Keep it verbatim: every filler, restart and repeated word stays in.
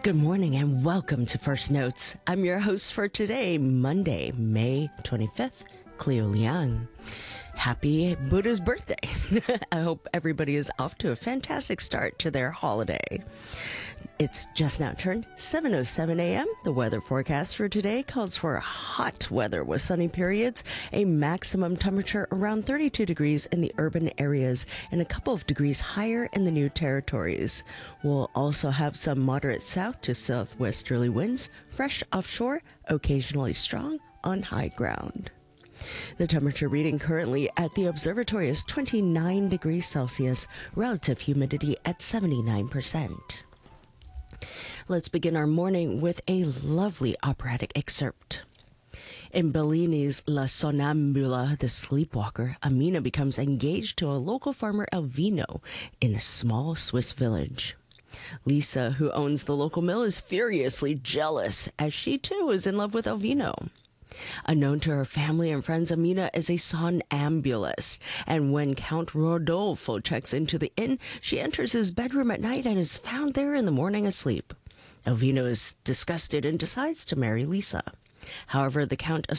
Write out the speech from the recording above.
Good morning and welcome to First Notes. I'm your host for today, Monday, May twenty-fifth, Cleo Liang. Happy Buddha's birthday. I hope everybody is off to a fantastic start to their holiday. It's just now turned seven oh seven a.m. The weather forecast for today calls for hot weather with sunny periods, a maximum temperature around thirty-two degrees in the urban areas and a couple of degrees higher in the new territories. We'll also have some moderate south to southwesterly winds, fresh offshore, occasionally strong on high ground. The temperature reading currently at the observatory is twenty-nine degrees Celsius, relative humidity at seventy-nine percent. Let's begin our morning with a lovely operatic excerpt. In Bellini's La Sonnambula, the Sleepwalker, Amina becomes engaged to a local farmer Elvino in a small Swiss village. Lisa, who owns the local mill, is furiously jealous, as she too is in love with Elvino. Unknown to her family and friends, Amina is a somnambulist, and when Count Rodolfo checks into the inn, she enters his bedroom at night and is found there in the morning asleep. Elvino is disgusted and decides to marry Lisa. However, the Count